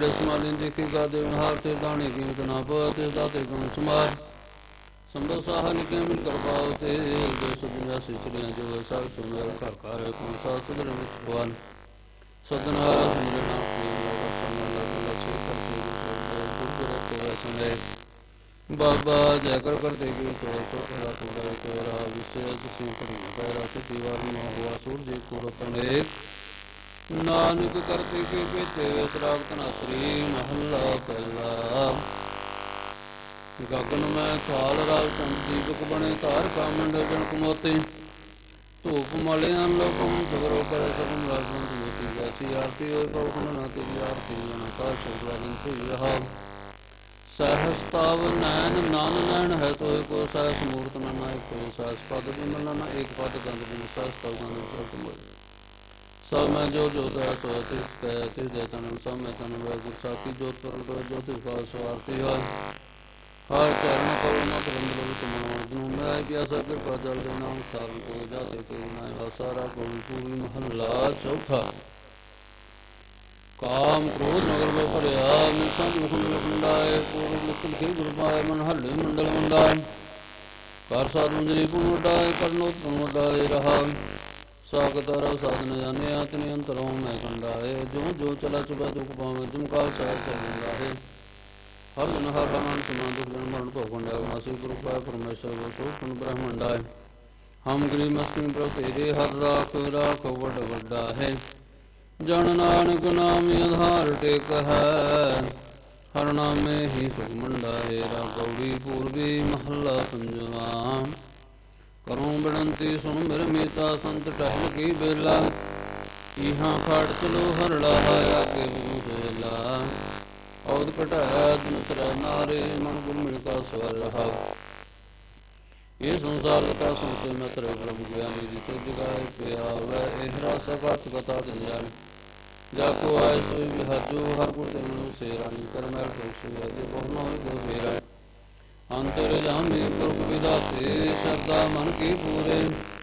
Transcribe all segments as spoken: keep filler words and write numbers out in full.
ਜਿਹੜੇ ਸਮਾਲੀ ਦੇਖੀ ਗਾ ਦੇਵਨਹਾਰ ਤੇ ਦਾਣੇ ਕੀਮਤ ਨਾ ਪਾ ਤੇ ਦਾਤੇ ਗੁਣ ਸਮਾਰ ਸੰਭੋ ਸਾਹ ਨਿਕੇ ਮਿਲ ਕਰ ਪਾਉ ਤੇ ਜੋ ਸੁਦਿਆ ਸਿਚੜੀਆਂ ਜੋ ਸਭ ਸੁਮੇਰ ਘਰ ਘਰ ਕੋ ਸਾ ਸੁਦਰ ਵਿੱਚ ਭਵਨ ਸਦਨਾ ਸਿਮਰਨਾ ਸੁਣੇ ਬਾਬਾ ਜੈ ਕਰ ਕਰਦੇ ਕੀ ਤੋ ਸੋ ਕਰਾ ਤੁੜਾ ਤੇਰਾ ਵਿਸ਼ੇ ਤੁਸੀਂ ਕਰੀ ਪੈਰਾ ਤੇ ਦੀਵਾਰ ਨੂੰ ਹੋਆ ਸੂਰਜ ਕੋ ਪਨੇ ਨਾਨਕ ਕਰਤੇ ਕੀ ਕੀਤੇ ਤਰਾਗਤ ਨਾ ਸ੍ਰੀ ਮਹੱਲਾ ਪਹਿਲਾ ਗਗਨ ਮੈਂ ਖਾਲ ਰਾਜ ਚੰਦ ਦੀਪਕ ਬਣੇ ਤਾਰ ਕਾ ਮੰਡਲ ਜਨਕ ਮੋਤੀ ਧੂਪ ਮਲਿਆਂ ਲੋਕਮ ਸਗਰੋ ਕਰ ਸਗਮ ਰਾਜਨ ਦੀ ਜੈਸੀ ਆਰਤੀ ਹੋਏ ਪਉ ਨਾ ਤੇਰੀ ਆਰਤੀ ਅਨੰਤਾ ਸ਼ੁਕਲਾ ਦਿਨ ਰਹਾ ਸਹਸਤਾਵ ਨੈਨ ਨਾਨ ਨੈਣ ਹੈ ਤੋਏ ਕੋ ਸਹਸ ਮੂਰਤ ਨਾ ਨਾਇਕ ਕੋ ਸਹਸ ਪਦ ਬਿਮਲ ਨਾ ਏਕ ਪਦ ਗੰਧ ਬਿਨ ਸਹਸ ਤਵ ਗੰਧ ਸਭ ਮੋਇ ਸਭ ਮੈਂ ਜੋ ਜੋ ਦਾ ਸੋ ਤਿਸ ਕੈ ਤਿਸ ਦੇ ਤਨ ਸਭ ਮੈਂ ਤਨ ਵੈ ਗੁਰ ਸਾਖੀ ਜੋਤ ਪ੍ਰਗਟ ਜੋ ਤਿਸ ਕਾ ਸਵਾਰਤੀ ਹੈ ਹਰ ਚਰਨ ਕਉ ਮਤ ਰੰਗ ਤੁਮਨ ਜਨੂ ਮੈਂ ਪਿਆਸਾ ਕਿਰਪਾ ਜਲ ਦੇ ਨਾਮ ਸਾਰਨ ਕੋ ਜਾਤੇ ਤੇ ਨਾ ਸਾਰਾ ਕੋ ਪੂਰੀ ਮਹੱਲਾ ਚੌਥਾ ਕਾਮ ਕ੍ਰੋਧ ਨਗਰ ਮੈਂ ਭਰਿਆ ਮਿਲਸਾਂ ਮੁਖ ਲਖੰਡਾਏ ਪੂਰਨ ਲਿਖਨ ਕੇ ਗੁਰਮਾਏ ਮਨ ਹੱਲੇ ਮੰਡਲ ਮੰਡਾਏ ਕਰ ਸਾਧ ਮੰਜਰੀ ਪੁਨੋਡਾਏ ਕਰਨੋ ਪੁਨੋਡਾਏ ਰਹਾ ਸਾਗਤਰ ਸਾਧਨ ਜਾਣਿਆ ਤਿਨ ਅੰਤਰੋਂ ਮੈਂ ਕੰਡਾਏ ਜੋ ਜੋ ਚਲਾ ਚੁਬਾ ਦੁਖ ਪਾਵੇਂ ਜਿਮ ਕਾਲ ਸਾਹਿਬ ਚਲਦਾ ਹੈ ਹਰ ਜਨ ਹਰ ਹਮਨ ਸਮਾਨ ਦੁਖ ਜਨ ਮਰਨ ਭੋ ਕੰਡਾਏ ਨਾਸੀ ਗੁਰੂ ਪਾਏ ਪਰਮੇਸ਼ਰ ਕੋ ਪੁਨ ਬ੍ਰਹਮੰਡਾਏ ਹਮ ਗਰੀ ਮਸਤੀ ਪ੍ਰਭ ਤੇਰੇ ਹਰ ਰਾਖ ਰਾਖ ਵੱਡ ਵੱਡਾ ਹੈ ਜਨ ਨਾਨਕ ਨਾਮ ਆਧਾਰ ਟੇਕ ਹੈ ਹਰ ਨਾਮੇ ਹੀ ਸੁਖ ਮੰਡਾਏ ਰਾ ਗੌੜੀ ਪੂਰਬੀ ਮਹੱਲਾ ਪੰਜਵਾ ਕਰੂੰ ਬਿਨੰਤੀ ਸੁਣ ਮੇਰੇ ਮੀਤਾ ਸੰਤ ਟਹਿਲ ਕੀ ਬੇਲਾ ਇਹਾਂ ਖੜ ਚਲੋ ਹਰੜਾ ਆਇਆ ਕੇ ਬੂਹੇਲਾ ਔਦ ਘਟਾਇਆ ਦਿਨਤਰ ਨਾਰੇ ਮਨ ਗੁਰ ਮਿਲ ਕਾ ਸਵਰ ਰਹਾ ਇਹ ਸੰਸਾਰ ਕਾ ਸੰਸੇ ਮੈਂ ਤਰੇ ਪ੍ਰਭ ਗਿਆਨੀ ਜੀ ਤੇ ਜਗਾਏ ਪਿਆ ਵੈ ਇਹ ਰਸ ਕਥ ਕਥਾ ਤੇ ਜਾਣ ਜਾ ਕੋ ਆਏ ਸੋਈ ਵਿਹਜੋ ਹਰ ਗੁਰ ਤੇ ਮਨੁ ਸੇਰਾਨੀ ਕਰ ਮੈਲ ਕੋ ਸੋਈ ਅਜੇ ਬਹੁ ਹੋਏ ਕੋ ਫੇਰਾ ਅੰਤਰ ਜਾਮੇ ਪੁਰਖ ਵਿਦਾਤੇ ਸ਼ਰਦਾ ਮਨ ਕੀ ਪੂਰੇ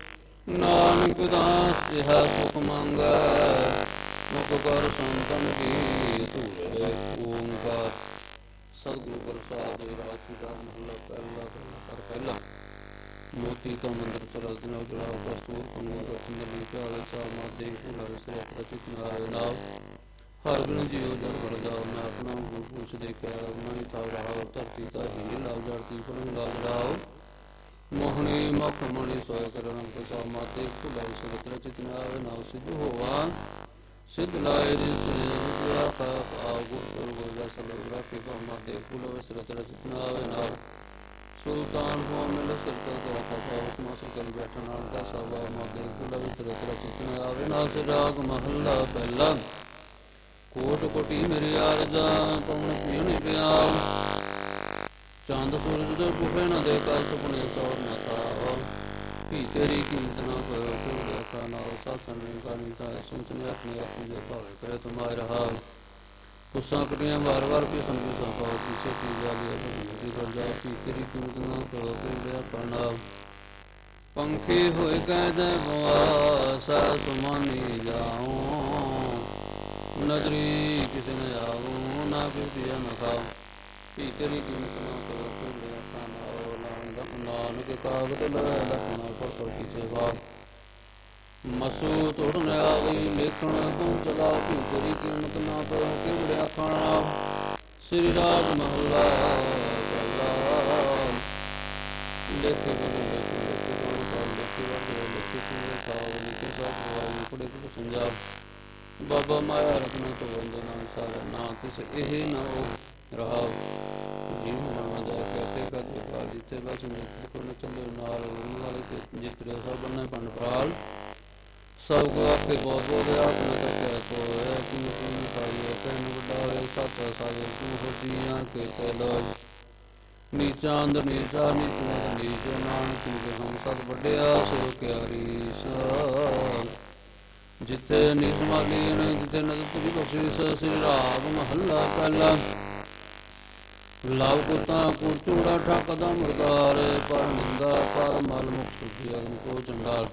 ਨਾਨਕ ਦਾਸ ਜਿਹਾ ਸੁਖ ਮੰਗੈ ਮੁਖ ਕਰ ਸੰਤਨ ਕੀ ਧੂਰੇ ਓੰਕਾਰ ਸਤਿਗੁਰੂ ਪ੍ਰਸਾਦਿ ਰਾਖੀ ਦਾ ਮਹੱਲਾ ਪਹਿਲਾ ਕਰ ਪਹਿਲਾ ਮੋਤੀ ਕਾ ਮੰਦਰ ਚਰਲ ਦਿਨੋ ਜੜਾ ਕਸਤੂਰ ਕਨੂ ਰਤਨ ਦੀ ਪਿਆਲੇ ਸਾ ਮਾਦੇ ਫੁਲਰ ਸੇ ਪ੍ਰਤਿਤ ਨਾਰੇ ਨਾਮ ਹਰ ਗੁਣ ਜੀਉ ਜਨ ਵਰ ਜਾਓ ਮੈਂ ਆਪਣਾ ਗੁਰੂ ਪੁੱਛ ਦੇਖਿਆ ਉਹਨਾਂ ਹੀ ਥਾਵ ਰਹਾ ਧਰਤੀ ਤਾਂ ਹੀ ਲਾਲ ਜੜਤੀ ਫਲਨ ਲਾਲ ਰਾਓ ਮੋਹਣੀ ਮਖ ਮਣੀ ਸੋਇ ਕਰਨ ਕਸਾ ਮਾਤੇ ਫੁਲਾਈ ਸੁਰਤ ਰਚਿਤ ਨਾਵੇ ਨਾਉ ਸਿੱਧ ਹੋਵਾ ਸਿੱਧ ਲਾਏ ਦੇ ਸਿਆ ਕਾ ਆਗੁ ਗੁਰ ਗੋਲਾ ਸਲੋ ਰਾਖੇ ਕਾ ਮਾਤੇ ਫੁਲਾਈ ਸੁਰਤ ਰਚਿਤ ਨਾਵੇ ਨਾਉ ਸੁਲਤਾਨ ਹੋ ਮਿਲ ਸਿਰਤ ਕਰਾ ਕਾ ਹੁਕਮ ਅਸਰ ਕਰੀ ਬੈਠਣ ਨਾਲ ਦਾ ਸਭਾ ਮਾਤੇ ਫੁਲਾਈ ਸੁਰਤ ਰਚਿਤ ਨਾਵੇ ਨਾਉ ਸੇ ਰਾਗ ਮਹੱਲਾ ਪਹਿਲਾ ਕੋਟ ਕੋਟੀ ਮੇਰੇ ਆਰਜਾ ਕੌਣ ਪੀਣ ਪਿਆ ਚੰਦ ਸੂਰਜ ਦੇ ਬੁਫੇ ਨਾ ਦੇ ਕਾ ਸੁਪਨੇ ਸੌਰ ਨਾ ਤਾ ਭੀ ਤੇਰੀ ਕੀਮਤ ਨਾ ਕਰੋ ਤੂੰ ਦੇਖਾ ਨਾ ਸਾਥਨ ਨੇ ਕਾਨੀ ਤਾ ਸੁਣਨੇ ਆਪਣੇ ਆਪਣੇ ਦੇ ਭਾਵੇਂ ਕਰੇ ਤੁਮਾਇ ਰਹਾ ਕੁਸਾਂ ਕਟੀਆਂ ਵਾਰ ਵਾਰ ਕੇ ਸੰਗੂ ਸੰਪਾਉ ਪਿਛੇ ਕੀ ਜਾਲੀ ਅਭੀ ਕਰ ਜਾ ਭੀ ਤੇਰੀ ਕੀਮਤ ਨਾ ਕਰੋ ਤੇ ਲਿਆ ਪਰਨਾ ਪੰਖੀ ਹੋਏ ਕਹਿ ਦੇ ਬਵਾ ਸਾ ਸੁਮਾਨੀ ਜਾਉ ਨਜ਼ਰੀ ਕਿਸੇ ਨੇ ਆਉ ਨਾ ਕਿਰਤੀਆ ਨਾ ਖਾਓ ਭੀ ਤੇਰੀ ਕੀਮਤ ਨਾ ਕਰੋ ਤੇ ਲਿਆ ਪਰਨਾ ਨਾਨਕ ਕਾਗਦ ਲੈ ਲਖਣਾ ਪਰ ਪਰ ਕਿਸੇ ਵਾਰ ਮਸੂ ਤੋੜਨ ਆਵੀ ਲੇਖਣ ਤੂੰ ਚਲਾ ਭੀ ਤੇਰੀ ਕੀਮਤ ਨਾ ਕਰੋ ਕਿਵੜਿਆ ਖਾਣਾ ਸ੍ਰੀ ਰਾਜ ਮਹੱਲਾ ਪਹਿਲਾ ਲੇਖੇ ਬੋਲੇ ਲੇਖੇ ਬੋਲੇ ਲੇਖੇ ਬੋਲੇ ਲੇਖੇ ਪੂਰੇ ਖਾਓ ਲੇਖੇ ਸਾਥ ਵਾਲੀ ਕੁੜੇ ਕੁ ਸੰਜਾਬ ਬਾਬਾ ਮਾਇਆ ਰਖਣਾ ਤੋਂ ਬੰਦੇ ਨਾਮ ਸਾਰਾ ਨਾ ਕਿਸ ਇਹ ਨਾ ਉਹ ਰਹਾ ਜੀਵ ਮਰਨਾ ਜਾ ਕੇ ਤੇ ਕਦ ਵਿਕਾਰ ਜਿੱਥੇ ਬਸ ਮੇਰੇ ਕੋਲ ਚੱਲੇ ਨਾਲ ਵਾਲੇ ਤੇ ਜਿਤਰੇ ਸਭ ਨੇ ਪੰਡ ਪ੍ਰਾਲ ਸਭ ਕੋ ਆਪੇ ਬਹੁਤ ਬਹੁਤ ਆਤਮਾ ਤੱਕਿਆ ਕੋ ਹੈ ਕਿ ਤੂੰ ਪਾਈਏ ਤੈਨ ਵੱਡਾ ਹੋਏ ਸਤ ਸਾਰੇ ਤੂੰ ਹੋਤੀਆਂ ਕੇ ਤੈਲੋ ਨੀਚਾ ਅੰਦਰ ਨੀਚਾ ਨੀਚਾ ਨੀਚ ਨਾਨਕ ਦੇ ਹਮ ਸਤ ਵੱਡਿਆ ਸੋ ਕਿਆਰੀ ਸਾ ਜਿੱਥੇ ਨਿਸਮਾਲੀ ਨੇ ਜਿੱਥੇ ਨਜ਼ਰ ਦੀ ਬਖਸ਼ਿਸ਼ ਸ੍ਰੀ ਰਾਗ ਮਹੱਲਾ ਪਹਿਲਾ ਲਾਭ ਕੁੱਤਾ ਕੁਰ ਚੂੜਾ ਠੱਕ ਦਾ ਮੁਰਦਾਰ ਪਰ ਨਿੰਦਾ ਪਰ ਮਲ ਮੁਖ ਸੁਖੀ ਅਗਨ ਕੋ ਚੰਡਾਲ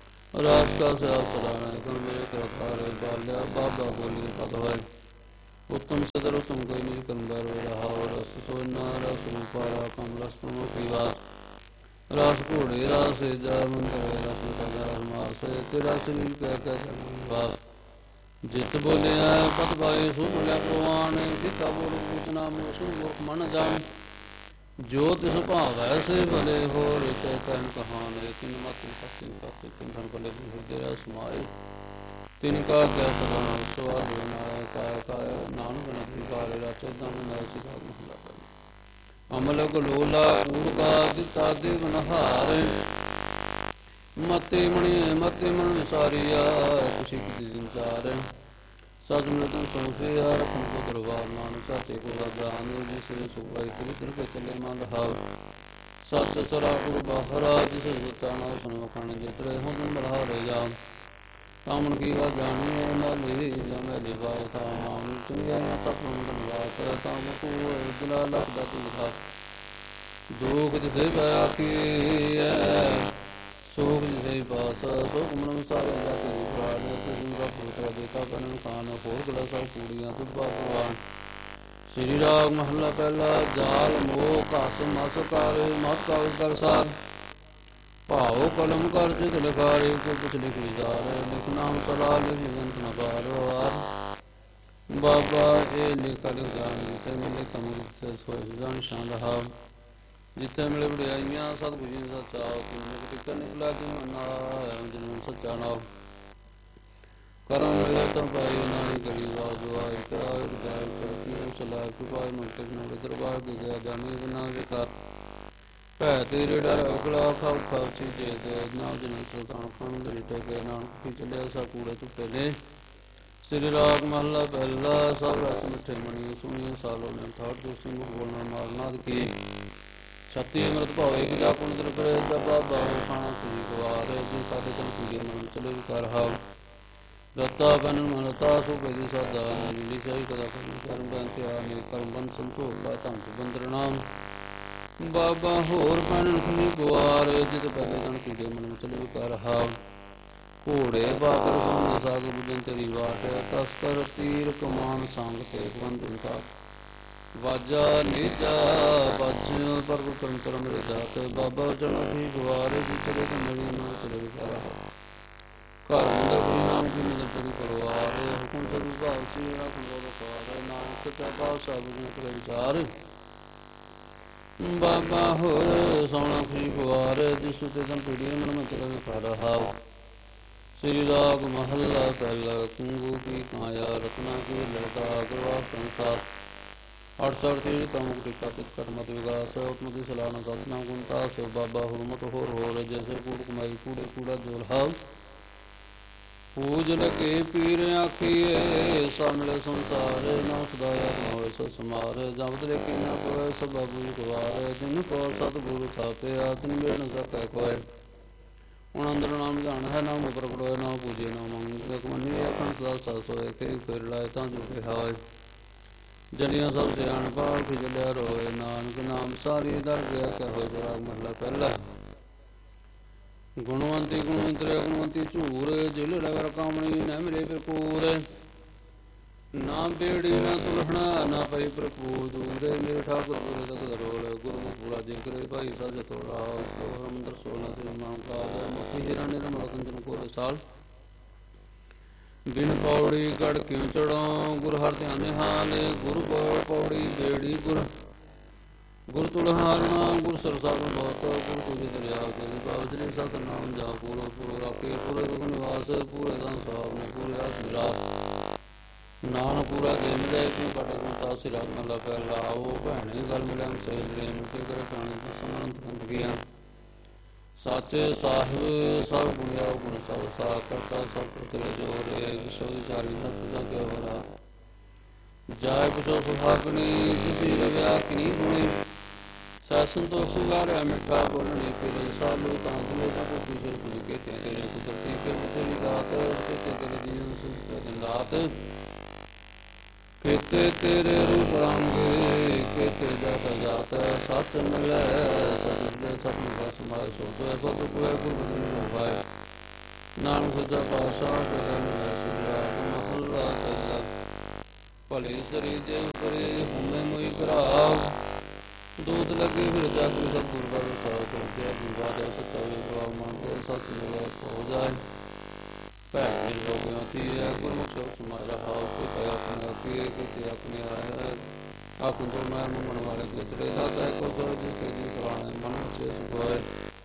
ਰਾਤ ਕਾ ਸਿਆਲ ਚਲਾਣਾ ਕਮੇ ਕਰਤਾਰੇ ਬਾਲਿਆ ਬਾਬਾ ਬੋਲੀ ਪਤ ਹੋਏ उत्तम सदर उत्तम कोई निज कर्म बैरो रहा रस सोना रस रूपाला कम रस प्रमो पीवा रस घोड़े रस जा मंदिर रस लगा मास तेरा शरीर कह कह वास जित बोलिया पत पाए सो बोलिया भगवान सीता बोल सूचना मोसु गोख मन जान जो तिस भाव ऐसे भले हो रिते तन कहान तिन मत तिन तप तिन धन भले हृदय समाए तिनका क्या सदा सवाल बनाया काय काय नानक नदी काले राचे दन नर सिखा महला अमल गलोला ऊर्गा दिता देव नहार मते मणि मते मन विसारिया खुशी की संसार सज मृतन सौसे रखन को दरबार नानक साचे को वरदान जिसने सुखाई तेरे सिर पे चले मान हाव सच सरा गुरु बाहरा जिसे सुचाना सुन वखाने जितरे हो तुम बढ़ा रे जाओ तामन की बात जानी माली जमे लिबाय था नाम चंगे न सपन धनवात ताम को दिला लख दत लिखा दुख जिसे पाया की सोग जिसे पास सोग मन सारे जाति प्राण जिनका पुत्र देता कनन खान होर गला सब कूड़ियां तुझा भगवान श्री राग महला पहला जाल मोह कास मस कार मत का कर सार भाव कलम कर चित लिखारे को कुछ लिख विचार लिख नाम सदा लिख जंत न पार बाबा ए लिखा लिख जान जिते मिले कम से सोच जान शान रहा जिथे मिले बड़ियाइयां सतगुरु जी सचा टिक्कर निकला जिन सच्चा नाव करम मिले तो पाई नानी करी दुआई कराए रुदाय चौकी सलाह कृपाय मंत्र नव दरबार दे गया जाने बिना विकार भै तेरे डर अगला खाओ खाओ चीजे दे नाव जन सुल्तान खान दरिटे गए नानक की चले सा कूड़े चुके ने श्री राग महला पहला सब रस मिठे मणि सुनिए सालों ने ठाट जो सिंह बोलना मारनाद की छत्ती अमृत भाव एक जा कुण दर करे जबा बाहु खाना सुनी गवार जी साधे तन पीड़े मन चले कर हाव दत्ता बन मनता सो पेदी साधा नीली सही कदा करनी कर्म बंते आने कर्म बंद संतोष का तम बंदर नाम बाबा होर बन सुनी गवार जित पहले तन पीड़े मन चले कर हाव घोड़े बादर सुन साग बुझन तेरी वाट तस्कर तीर कमान सांग ते बंद वाजा नीजा बज पर कर्म कर्म जात बाबा चलो भी गुवारे जी चले तो मेरी नाम चले सारा घर अंदर कोई नाम की मदद पूरी परिवार हुकुम से विभाग सी हुकुम बोलो कार नानक ते बाब साहब ने करे विचार बाबा होर सोना खुशी गुवार जिस ते तम पीड़ी मन में चले सारा हाव श्री राग महला पहला कुंगू की काया रत्ना की लड़का गुरवा संसार अड़सठ तीर तमुक टिका तिकट मत विकास उपमति सलाना सतना गुणता से बाबा हुरमत होर होर जैसे कूड़ कुमाई कूड़े कूड़ा जोल हाव पूज लगे पीर आखिए सामले संसार ना सदाया होए सो समार जब लेके ना कोय सब बाबू गवार जिन को सतगुरु थापे आतन मेर न सकै कोय उन अंदर नाम जान है नाम प्रगटो ना पूजे ना मंग मनी अखंड सदा सास होए के फिर लाए ता जो के हाय जलियां सब सियाण पाल खिजलिया रोए नानक नाम सारी दर गया कहो राग महला पहला गुणवंती गुणवंतरे गुणवंती झूर जिल रगर कामणी न मिले प्रपूर नाम बेड़ी न तुलहना ना पई प्रपूर दूरे मेरे ठाकुर पूरे तक दरोल गुरु पूरा जिन करे भाई सज थोड़ा मंदिर सोलह से नाम का मुखी हिरण्य रमण कंचन को साल बिन पौड़ी गढ़ क्यों चढ़ो गुर हर ध्यान हाल गुरु पौड़ पौड़ी बेड़ी गुर गुर तुलहारना गुर सरसार बहुत गुर तुझे दरिया बाबरी सत नाम जा पूरो पूरो राके पूरे दुख निवास पूरे धन साहब ने पूरे हाथ मिला नान पूरा दे मिले क्यों कट गुणता सिरा मला पहला वो भैने गल मिले से प्रेम के करे पानी समरंत कंद गया साचे साहिब सब गुणिया गुण सब सा करता सब तेरे जोरे सब चारी न तुझा के वरा जाय पिछो सुहागनी जिति रव्या किनी गुणी सा संतोष सुगारे मिठा बोलने फिर सालू तांदले का पीछे सुन के तेरे कुदरती के तेरी रात के तेरे जीवन से दिन रात केते तेरे रूप रंग केते जाता जाता सत मिले सत सत मिले समाय सो तो सत कोई गुरु भाई नाम सजा पाशा के महल्ला ਭਲੇ ਸਰੀ ਜੇ ਕਰੇ ਹੁਮੇ ਮੋਈ ਕਰਾਵ ਦੂਤ ਲੱਗੇ ਫਿਰ ਜਾ ਕੇ ਸਭ ਗੁਰਦਾ ਸਾਹ ਕਰਦੇ ਆਪਣੀ ਬਾਤ ਸਤਾਵੇ ਬਾ ਮੰਗੇ ਸਤ ਮਿਲੇ ਹੋ ਜਾਏ ਭੈ ਨਿਰ ਰੋਗਿਆਂ ਤੀ ਹੈ ਗੁਰਮੁਖ ਸ਼ਬਦ ਤੁਮਾਰਾ ਹਾਉ ਕੋਈ ਆਪਣੇ ਆਪੀਏ ਕਿਤੇ ਆਪਣੇ ਆਏ ਆਖੁ ਤੋਂ ਮੈਂ ਮੰਗਣ ਵਾਲੇ ਕਿਤਰੇ ਲਾਤਾ ਕੋ ਸੋ ਜੀ ਕੇ ਜੀ ਕਰਾਣੇ ਮਨ ਸੇ ਸੁਖਾਏ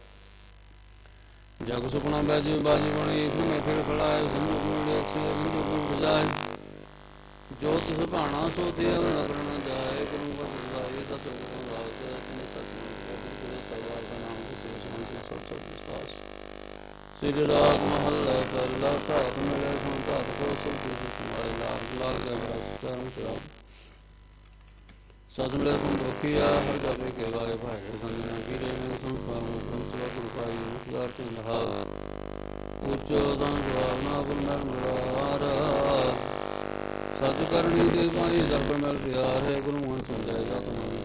ਜਗ ਸੁਪਨਾ ਬੈਜੀ ਬਾਜੀ ਬਣੀ ਘੁਮੇ ਫਿਰ ਖੜਾਏ ਸਿੰਧੂ ਗੁੰਡੇ ਸੇ ਮਿਲੂ ਗੁੰਡ ਜਾਏ ਜੋ ਤਿਸ ਭਾਣਾ ਸੋ ਦੇਵ ਨਗਰ ਨ ਜਾਏ ਗੁਰੂ ਬਖਸ਼ਾਏ ਸਤਿ ਗੁਰੂ ਰਾਜ ਆਪਣੇ ਸਤਿ ਗੁਰੂ ਪਰਿਵਾਰ ਦਾ ਨਾਮ ਕਿਸੇ ਸ਼ਾਂਤੀ ਸਭ ਸਭ ਵਿਸ਼ਵਾਸ ਸ੍ਰੀ ਰਾਗ ਮਹੱਲਾ ਪਹਿਲਾ ਘਾਤ ਮਿਲੇ ਹੁਣ ਘਾਤ ਕੋ ਸਭ ਕੁਝ ਤੁਮਾਰੇ ਲਾਗ ਲਾਗ ਗਏ ਕਰਮ ਸ਼ਰਾਬ ਸਤ ਮਿਲੇ ਹੁਣ ਦੁਖੀਆ ਹਰ ਜਾਵੇ ਕੇ ਵਾਏ ਭਾਏ ਸੰਗਨਾ ਕੀਰੇ ਮੈਂ ਸੰਸਾਰ ਨੂੰ ਸੰਸਵਾ ਗੁਰੂ ਪਾਈ ਮੁਖਦਾਰ ਚੰਦਹਾ ਉੱਚੋ ਦੰ ਜਵਾਨਾ ਗੁਰ ਮਰ ਮਰਾਰ ਸਤ ਕਰਨੀ ਦੇ ਪਾਈ ਜਪ ਮਿਲ ਪਿਆਰ ਹੈ ਗੁਰੂ ਮਨ ਸੁਣਦੇ